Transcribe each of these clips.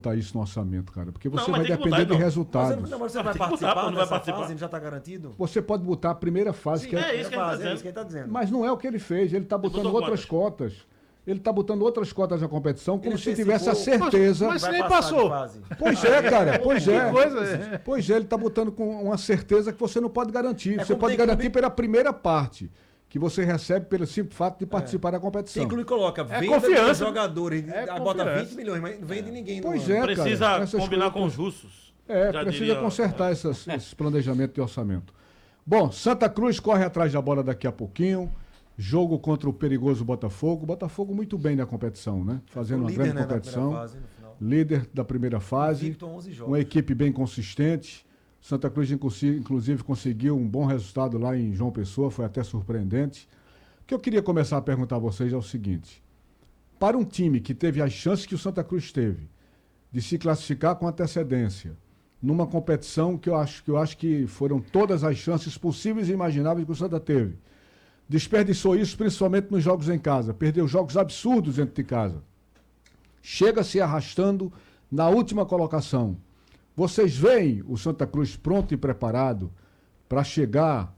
botar isso no orçamento, cara, porque você Não, mas vai tem que depender botar, de não. resultados. Mas você vai Tem que botar, participar pô, não vai dessa participar. fase? Ele já está garantido? Você pode botar a primeira fase, que é isso que ele tá É dizendo. isso que ele está dizendo. mas não é o que ele fez. Ele está botando botou outras cotas. Ele está botando outras cotas na competição, como Ele se tivesse a antecipou. certeza. Mas Vai nem passar passou. de fase. Pois é, cara, pois é. Que coisa, Pois é, ele está botando com uma certeza que você não pode garantir. É Você como pode tem garantir clube- pela primeira parte, que você recebe pelo simples fato de participar da competição. Tem clube que coloca venda confiança. dos jogadores, É bota confiança. 20 milhões, mas não vende ninguém. Pois no ano. é, Precisa cara, essas combinar coisas- com os justos. Já Precisa diria- consertar esses planejamentos de orçamento. Bom, Santa Cruz corre atrás da bola daqui a pouquinho. Jogo contra o perigoso Botafogo. Botafogo muito bem na competição, né? Fazendo O uma líder, grande né, da competição. primeira fase, no final. Líder da primeira fase. Invicto a 11 jogos. Uma equipe bem consistente. Santa Cruz, inclusive, conseguiu um bom resultado lá em João Pessoa. Foi até surpreendente. O que eu queria começar a perguntar a vocês é o seguinte. Para um time que teve as chances que o Santa Cruz teve de se classificar com antecedência, numa competição que eu acho que foram todas as chances possíveis e imagináveis que o Santa teve. Desperdiçou isso principalmente nos jogos em casa. Perdeu jogos absurdos dentro de casa. Chega se arrastando na última colocação. Vocês veem o Santa Cruz pronto e preparado para chegar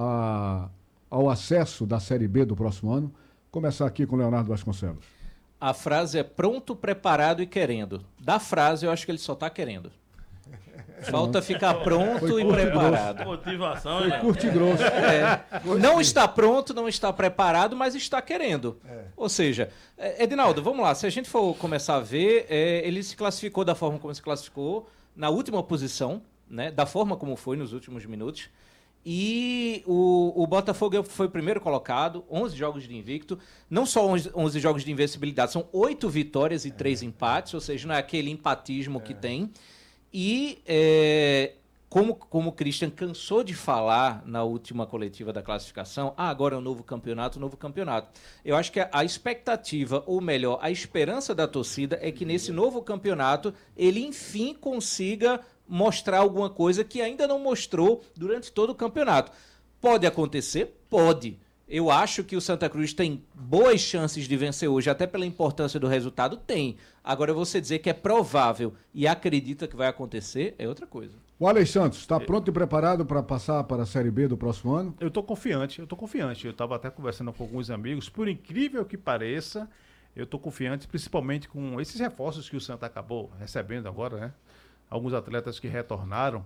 ao acesso da Série B do próximo ano? Começar aqui com o Leonardo Vasconcelos. A frase é pronto, preparado e querendo. Da frase, eu acho que ele só está querendo. Falta ficar pronto Foi e curto e preparado. Motivação, Foi né? curto e grosso. Não está pronto, não está preparado, mas está querendo. Ou seja, Edinaldo, vamos lá. Se a gente for começar a ver, ele se classificou da forma como se classificou, na última posição, né, da forma como foi nos últimos minutos. E o Botafogo foi o primeiro colocado, 11 jogos de invicto. Não só 11 jogos de invencibilidade, são 8 vitórias e 3 empates, ou seja, não é aquele empatismo que tem. E como o Christian cansou de falar na última coletiva da classificação, agora é um novo campeonato, novo campeonato. Eu acho que a expectativa, ou melhor, a esperança da torcida é que nesse novo campeonato ele enfim consiga mostrar alguma coisa que ainda não mostrou durante todo o campeonato. Pode acontecer? Pode. Eu acho que o Santa Cruz tem boas chances de vencer hoje, até pela importância do resultado, tem. Agora, você dizer que é provável e acredita que vai acontecer, é outra coisa. O Alex Santos, está pronto e preparado para passar para a Série B do próximo ano? Eu tô confiante. Eu estava até conversando com alguns amigos, por incrível que pareça, eu tô confiante, principalmente com esses reforços que o Santa acabou recebendo agora, né? Alguns atletas que retornaram.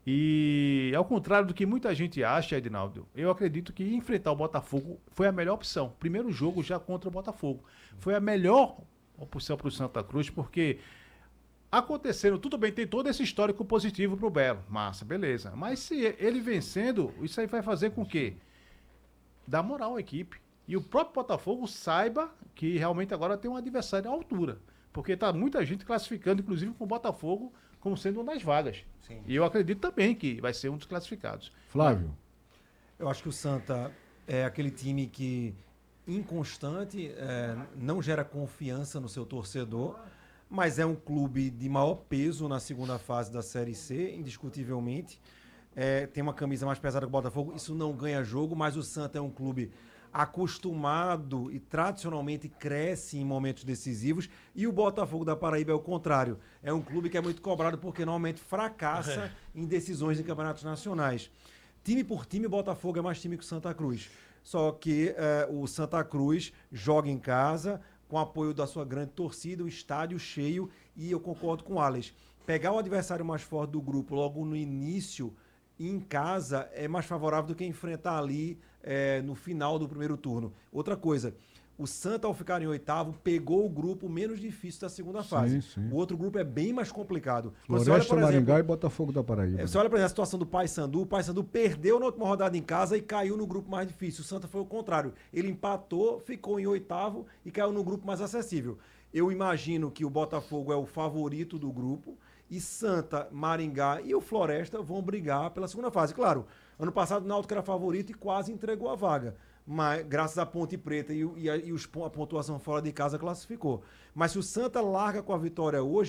E ao contrário do que muita gente acha, Edinaldo, eu acredito que enfrentar o Botafogo foi a melhor opção. Primeiro jogo já contra o Botafogo. Foi a melhor opção para o Santa Cruz, porque acontecendo, tudo bem, tem todo esse histórico positivo para o Belo. Massa, beleza. Mas se ele vencendo, isso aí vai fazer com que dá moral à equipe. E o próprio Botafogo saiba que realmente agora tem um adversário à altura. Porque tá muita gente classificando, inclusive com o Botafogo, como sendo uma das vagas. Sim. E eu acredito também que vai ser um dos classificados. Flávio. Eu acho que o Santa é aquele time que, inconstante, não gera confiança no seu torcedor, mas é um clube de maior peso na segunda fase da Série C, indiscutivelmente. Tem uma camisa mais pesada que o Botafogo, isso não ganha jogo, mas o Santa é um clube acostumado e tradicionalmente cresce em momentos decisivos, e o Botafogo da Paraíba é o contrário. É um clube que é muito cobrado porque normalmente fracassa em decisões de campeonatos nacionais. Time por time, o Botafogo é mais time que o Santa Cruz. Só que o Santa Cruz joga em casa, com apoio da sua grande torcida, o estádio cheio, e eu concordo com o Alex. Pegar o adversário mais forte do grupo logo no início, em casa, é mais favorável do que enfrentar ali no final do primeiro turno. Outra coisa, o Santa, ao ficar em oitavo, pegou o grupo menos difícil da segunda fase. Sim. O outro grupo é bem mais complicado. Floresta, Maringá e Botafogo da Paraíba. Você olha, por exemplo, a situação do Paysandu. O Paysandu perdeu na última rodada em casa e caiu no grupo mais difícil. O Santa foi o contrário. Ele empatou, ficou em oitavo e caiu no grupo mais acessível. Eu imagino que o Botafogo é o favorito do grupo e Santa, Maringá e o Floresta vão brigar pela segunda fase. Claro, ano passado o Náutico era favorito e quase entregou a vaga. Mas graças à Ponte Preta a pontuação fora de casa classificou. Mas se o Santa larga com a vitória hoje,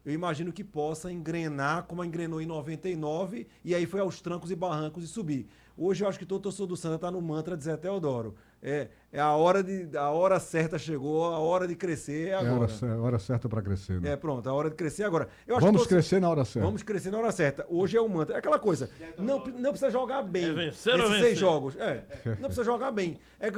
eu imagino que possa engrenar como engrenou em 99 e aí foi aos trancos e barrancos e subir. Hoje eu acho que todo torcedor do Santa está no mantra de Zé Teodoro. A hora certa chegou, a hora de crescer é agora. É a hora certa para crescer, né? Pronto, a hora de crescer é agora. Eu acho Vamos que crescer na hora certa. Vamos crescer na hora certa. Hoje é o mantra. É aquela coisa, não precisa jogar bem vencer ou esses vencer? 6 jogos. Não precisa jogar bem.